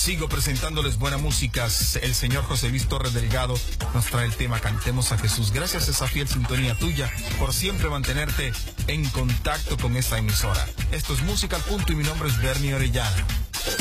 Sigo presentándoles buena música. El señor José Luis Torres Delgado nos trae el tema Cantemos a Jesús. Gracias a esa fiel sintonía tuya por siempre mantenerte en contacto con esta emisora. Esto es Música al Punto y mi nombre es Bernie Orellana.